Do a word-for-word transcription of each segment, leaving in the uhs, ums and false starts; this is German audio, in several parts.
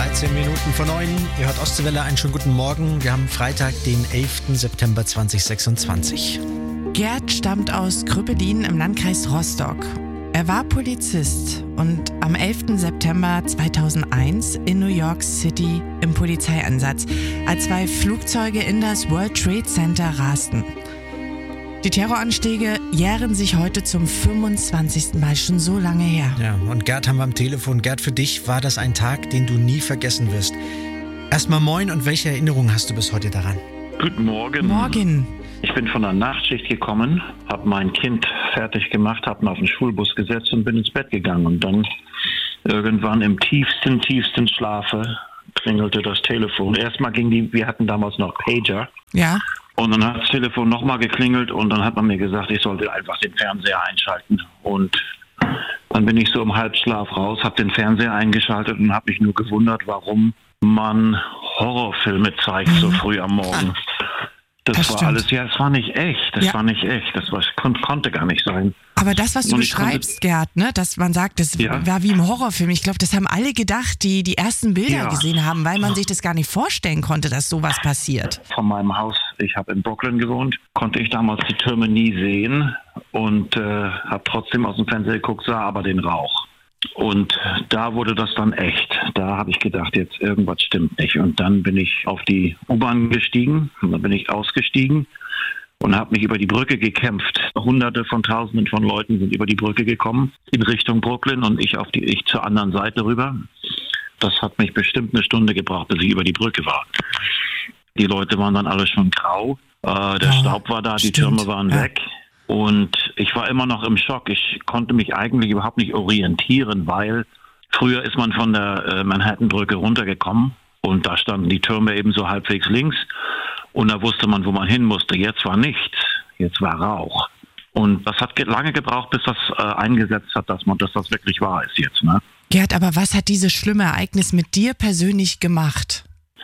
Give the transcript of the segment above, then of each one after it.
dreizehn Minuten vor neun. Ihr hört Ostseewelle, einen schönen guten Morgen. Wir haben Freitag, den elften September zweitausendsechsundzwanzig. Gerd stammt aus Kröpelin im Landkreis Rostock. Er war Polizist und am elften September zweitausendeins in New York City im Polizeieinsatz, als zwei Flugzeuge in das World Trade Center rasten. Die Terroranschläge jähren sich heute zum fünfundzwanzigsten Mal, schon so lange her. Ja, und Gerd haben wir am Telefon. Gerd, für dich war das ein Tag, den du nie vergessen wirst. Erstmal moin, und welche Erinnerungen hast du bis heute daran? Guten Morgen. Morgen. Ich bin von der Nachtschicht gekommen, habe mein Kind fertig gemacht, habe ihn auf den Schulbus gesetzt und bin ins Bett gegangen. Und dann irgendwann im tiefsten, tiefsten Schlafe klingelte das Telefon. Erstmal ging die, wir hatten damals noch Pager. Ja. Und dann hat das Telefon nochmal geklingelt und dann hat man mir gesagt, ich sollte einfach den Fernseher einschalten. Und dann bin ich so im Halbschlaf raus, habe den Fernseher eingeschaltet und habe mich nur gewundert, warum man Horrorfilme zeigt mhm. so früh am Morgen. Das, das war stimmt. alles, ja, es war nicht echt, das ja. war nicht echt, das war, kon- konnte gar nicht sein. Aber das, was du und beschreibst, konnte, Gerd, ne, dass man sagt, das ja. war wie im Horrorfilm, ich glaube, das haben alle gedacht, die die ersten Bilder ja. gesehen haben, weil man sich das gar nicht vorstellen konnte, dass sowas passiert. Von meinem Haus, ich habe in Brooklyn gewohnt, konnte ich damals die Türme nie sehen und äh, habe trotzdem aus dem Fenster geguckt, sah aber den Rauch. Und da wurde das dann echt. Da habe ich gedacht, jetzt irgendwas stimmt nicht. Und dann bin ich auf die U-Bahn gestiegen und dann bin ich ausgestiegen und habe mich über die Brücke gekämpft. Hunderte von Tausenden von Leuten sind über die Brücke gekommen in Richtung Brooklyn und ich auf die ich zur anderen Seite rüber. Das hat mich bestimmt eine Stunde gebraucht, bis ich über die Brücke war. Die Leute waren dann alle schon grau. Äh, der oh, Staub war da, die stimmt. Türme waren ja. weg. Und ich war immer noch im Schock. Ich konnte mich eigentlich überhaupt nicht orientieren, weil früher ist man von der äh, Manhattan-Brücke runtergekommen und da standen die Türme eben so halbwegs links und da wusste man, wo man hin musste. Jetzt war nichts, jetzt war Rauch. Und das hat ge- lange gebraucht, bis das äh, eingesetzt hat, dass man, dass das wirklich wahr ist jetzt. Ne? Gerd, aber was hat dieses schlimme Ereignis mit dir persönlich gemacht?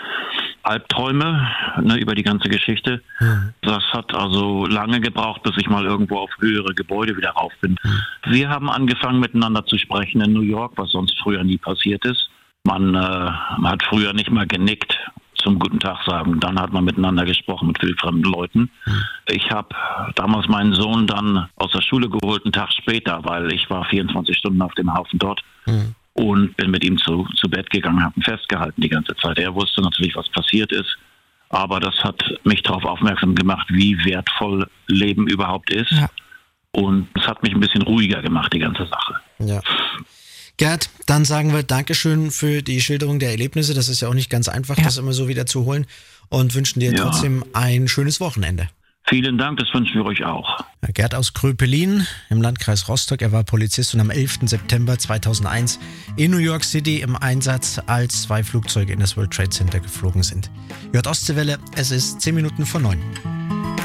Albträume, ne, über die ganze Geschichte. Mhm. Das hat also lange gebraucht, bis ich mal irgendwo auf höhere Gebäude wieder rauf bin. Mhm. Wir haben angefangen miteinander zu sprechen in New York, was sonst früher nie passiert ist. Man, äh, man hat früher nicht mal genickt zum Guten Tag sagen. Dann hat man miteinander gesprochen mit wildfremden Leuten. Mhm. Ich habe damals meinen Sohn dann aus der Schule geholt, einen Tag später, weil ich war vierundzwanzig Stunden auf dem Haufen dort. Mhm. Und bin mit ihm zu, zu Bett gegangen, habe ihn festgehalten die ganze Zeit. Er wusste natürlich, was passiert ist, aber das hat mich darauf aufmerksam gemacht, wie wertvoll Leben überhaupt ist. Ja. Und es hat mich ein bisschen ruhiger gemacht, die ganze Sache. Ja. Gerd, dann sagen wir Dankeschön für die Schilderung der Erlebnisse. Das ist ja auch nicht ganz einfach, ja. das immer so wieder zu holen. Und wünschen dir ja. trotzdem ein schönes Wochenende. Vielen Dank, das wünschen wir euch auch. Gerd aus Kröpelin im Landkreis Rostock. Er war Polizist und am elften September zweitausendeins in New York City im Einsatz, als zwei Flugzeuge in das World Trade Center geflogen sind. Ihr hört Ostseewelle, es ist zehn Minuten vor neun.